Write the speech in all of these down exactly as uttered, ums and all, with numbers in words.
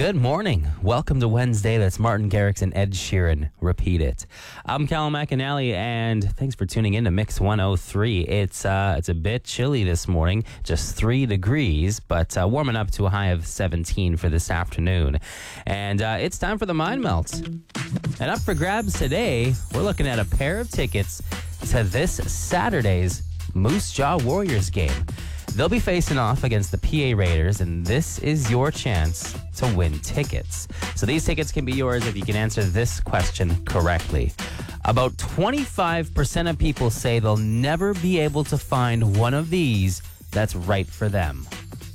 Good morning. Welcome to Wednesday. That's Martin Garrix and Ed Sheeran. Repeat it. I'm Callum McAnally, and thanks for tuning in to Mix one oh three. It's uh, it's a bit chilly this morning, just three degrees, but uh, warming up to a high of seventeen for this afternoon. And uh, it's time for the Mind Melt. And up for grabs today, we're looking at a pair of tickets to this Saturday's Moose Jaw Warriors game. They'll be facing off against the P A Raiders, and this is your chance to win tickets. So these tickets can be yours if you can answer this question correctly. About twenty-five percent of people say they'll never be able to find one of these that's right for them.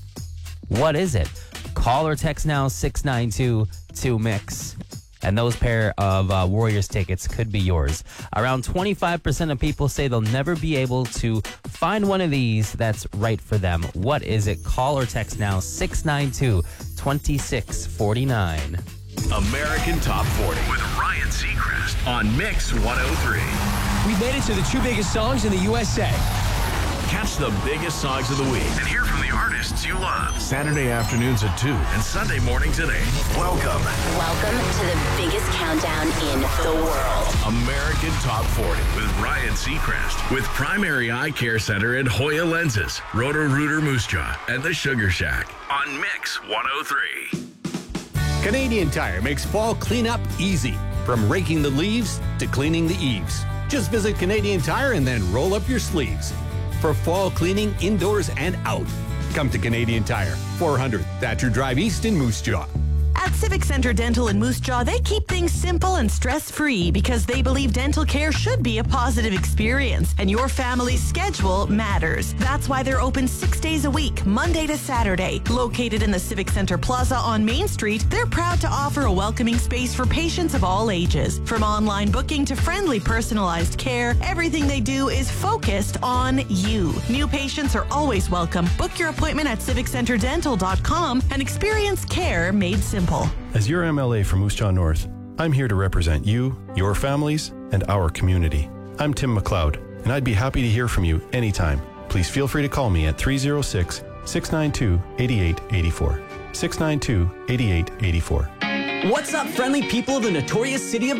What is it? Call or text now six nine two two mix. And those pair of uh, Warriors tickets could be yours. Around twenty-five percent of people say they'll never be able to find one of these that's right for them. What is it? Call or text now six nine two two six four nine. American Top forty with Ryan Seacrest on Mix one oh three. We made it to the two biggest songs in the U S A. Catch the biggest songs of the week and hear from the artists you love. Saturday afternoons at two and Sunday mornings at eight. Welcome. Welcome to the biggest countdown in the world. American Top forty with Ryan Seacrest. With Primary Eye Care Center and Hoya Lenses, Roto-Rooter Moose Jaw, and the Sugar Shack on Mix one oh three. Canadian Tire makes fall cleanup easy. From raking the leaves to cleaning the eaves. Just visit Canadian Tire and then roll up your sleeves. For fall cleaning indoors and out. Come to Canadian Tire, four hundred Thatcher Drive East in Moose Jaw. At Civic Center Dental in Moose Jaw, they keep things simple and stress-free because they believe dental care should be a positive experience and your family's schedule matters. That's why they're open six days a week, Monday to Saturday. Located in the Civic Center Plaza on Main Street, they're proud to offer a welcoming space for patients of all ages. From online booking to friendly personalized care, everything they do is focused on you. New patients are always welcome. Book your appointment at civic center dental dot com and experience care made simple. As your M L A for Moose Jaw North, I'm here to represent you, your families, and our community. I'm Tim McLeod, and I'd be happy to hear from you anytime. Please feel free to call me at three oh six, six nine two, eight eight eight four. six nine two, eight eight eight four. What's up, friendly people of the notorious city of